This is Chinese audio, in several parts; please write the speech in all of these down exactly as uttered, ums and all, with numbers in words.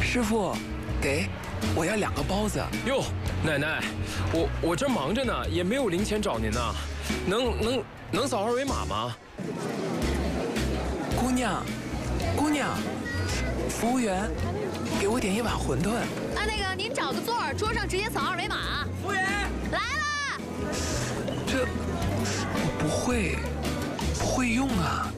师傅，给，我要两个包子。 哟，奶奶，我我这忙着呢，也没有零钱找您呢，能能能扫二维码吗？ 姑娘，姑娘，服务员，给我点一碗馄饨。 啊，那个您找个座儿，桌上直接扫二维码。 服务员， 来啦！ 这我不会，不会用啊。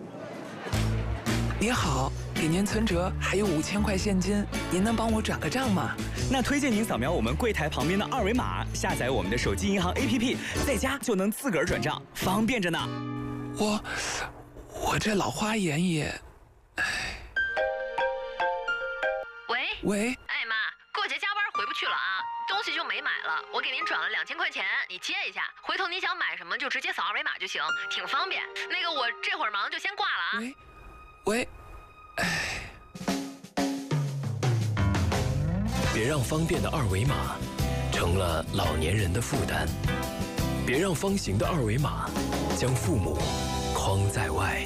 您好。 给您存折还有五千块现金，您能帮我转个账吗？ 那推荐您扫描我们柜台旁边的二维码，下载我们的手机银行 A P P， 在家就能自个儿转账，方便着呢。 我我这老花眼也……哎。 喂喂， 哎妈，过节加班回不去了啊，东西就没买了，我给您转了两千块钱，你接一下，回头您想买什么就直接扫二维码就行，挺方便。那个我这会儿忙就先挂了啊。 喂，喂。 唉， 别让方便的二维码成了老年人的负担，别让方形的二维码将父母框在外。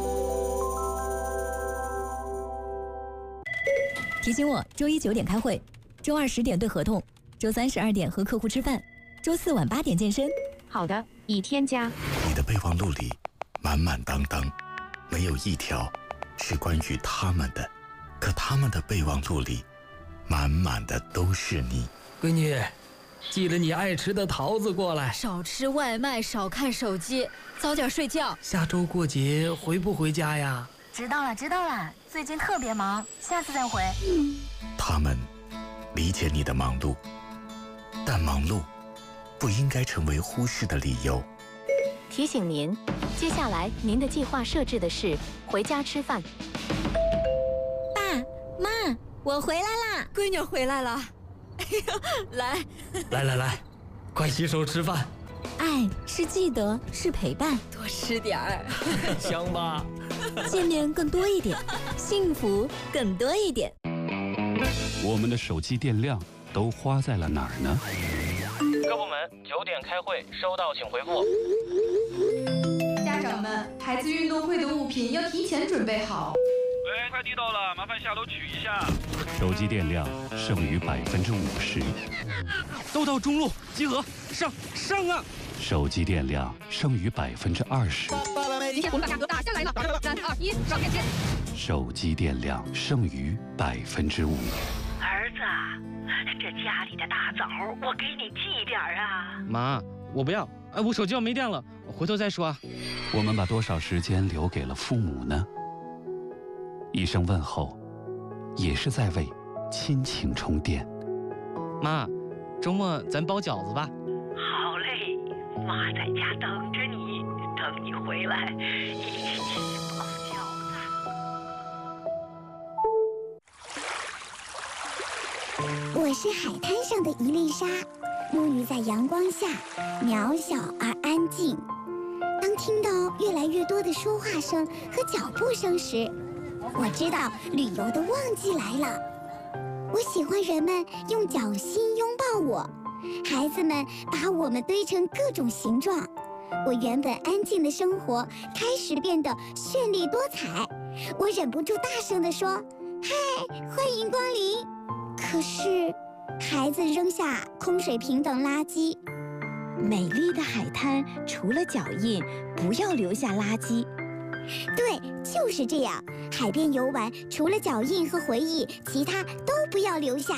提醒我，周一九点开会，周二十点对合同，周三十二点和客户吃饭，周四晚八点健身。 好的，已添加。 你的备忘录里满满当当，没有一条。 是关于他们的，可他们的备忘录里，满满的都是你。 闺女，记得你爱吃的桃子过来。 少吃外卖，少看手机，早点睡觉。 下周过节回不回家呀？ 知道了，知道了。最近特别忙，下次再回。 他们理解你的忙碌，但忙碌不应该成为忽视的理由。 提醒您，接下来您的计划设置的是回家吃饭。 爸妈，我回来啦！ 闺女回来了。哎呀，来， 来来来，快洗手吃饭。 爱是记得，是陪伴， 多吃点儿， 香吧？ 见面更多一点，幸福更多一点。 我们的手机电量都花在了哪儿呢？ 各部门九点开会，收到请回复。 家长们，孩子运动会的物品要提前准备好。 喂，快递到了，麻烦下楼取一下。 手机电量剩余百分之五十。 都到中路集合，上上啊！ 手机电量剩余百分之二十。 今天我们把价格打下来了，三二一，上链接。 手机电量剩余百分之五。 儿子，这家里的大枣我给你寄点啊。 妈，我不要，哎，我手机要没电了，我回头再说啊。 我们把多少时间留给了父母呢？一声问候，也是在为亲情充电。 妈，周末咱包饺子吧。 好嘞，妈在家等着你，等你回来一起包饺子。 我是海滩上的一粒沙，沐浴在阳光下，渺小而安静。当听到越来越多的说话声和脚步声时，我知道旅游的旺季来了。我喜欢人们用脚心拥抱我，孩子们把我们堆成各种形状。我原本安静的生活开始变得绚丽多彩。我忍不住大声地说：“嗨，欢迎光临！”可是，孩子扔下空水瓶等垃圾。 美丽的海滩，除了脚印，不要留下垃圾。 对，就是这样。海边游玩，除了脚印和回忆，其他都不要留下。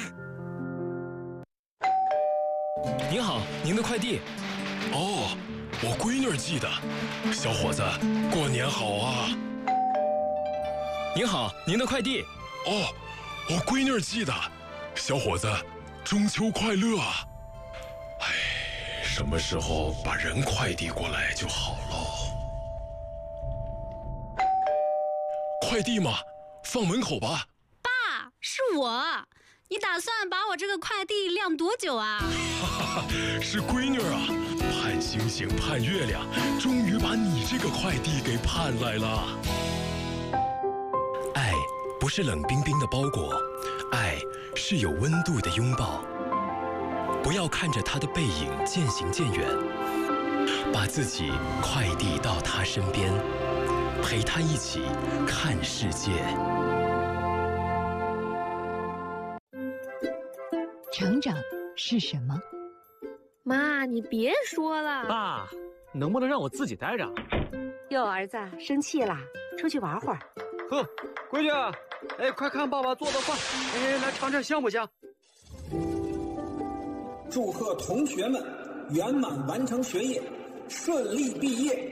您好，您的快递。 哦，我闺女寄的。小伙子，过年好啊！ 您好，您的快递。 哦，我闺女寄的。小伙子，中秋快乐啊！哎，什么时候把人快递过来就好喽？快递嘛，放门口吧。 爸，是我。你打算把我这个快递晾多久啊？ 哈哈，是闺女啊，盼星星盼月亮，终于把你这个快递给盼来了。 爱不是冷冰冰的包裹，爱是有温度的拥抱。不要看着他的背影渐行渐远，把自己快递到他身边，陪他一起看世界。 成长是什么？ 妈，你别说了。 爸，能不能让我自己待着？ 哟，儿子，生气啦？出去玩会儿。 呵，闺女，哎，快看爸爸做的饭，哎，来尝尝香不香？ 祝贺同学们圆满完成学业，顺利毕业。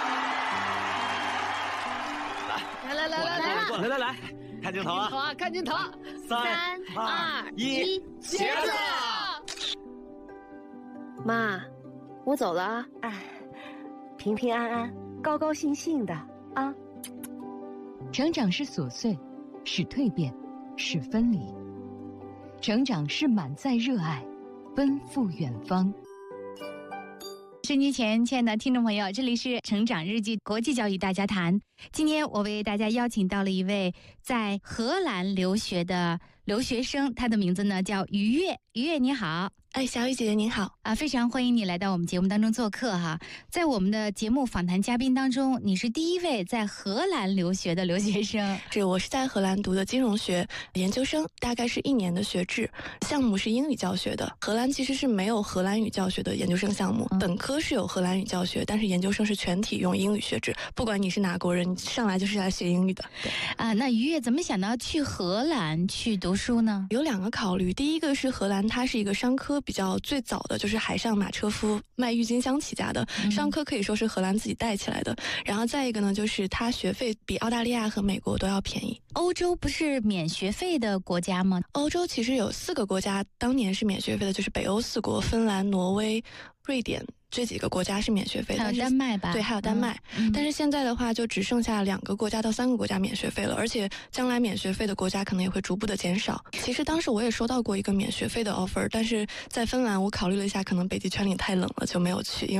来来来来来来来来，看镜头啊！ 好啊，看镜头。 三二一，茄子！ 妈，我走了啊。 哎，平平安安，高高兴兴的啊。 成长是琐碎，是蜕变，是分离。成长是满载热爱，奔赴远方。 收音机前，亲爱的听众朋友，这里是成长日记国际教育大家谈。今天我为大家邀请到了一位在荷兰留学的留学生，他的名字呢叫于悦。于悦你好。 哎，小雨姐姐您好啊，非常欢迎你来到我们节目当中做客哈。在我们的节目访谈嘉宾当中，你是第一位在荷兰留学的留学生。 是，我是在荷兰读的金融学研究生，大概是一年的学制，项目是英语教学的。荷兰其实是没有荷兰语教学的研究生项目，嗯、本科是有荷兰语教学，但是研究生是全体用英语学制。不管你是哪国人，你上来就是来学英语的。 啊，那于悦怎么想到去荷兰去读书呢？ 有两个考虑，第一个是荷兰它是一个商科比较最早的就是海上马车夫卖郁金香起家的，商科可以说是荷兰自己带起来的。然后再一个呢，就是它学费比澳大利亚和美国都要便宜。 欧洲不是免学费的国家吗？ 欧洲其实有四个国家当年是免学费的，就是北欧四国：芬兰、挪威、瑞典。这几个国家是免学费的， 还有丹麦吧？ 对，还有丹麦。嗯、但是现在的话，就只剩下两个国家到三个国家免学费了，而且将来免学费的国家可能也会逐步的减少。其实当时我也收到过一个免学费的 offer， 但是在芬兰我考虑了一下，可能北极圈里太冷了，就没有去。因为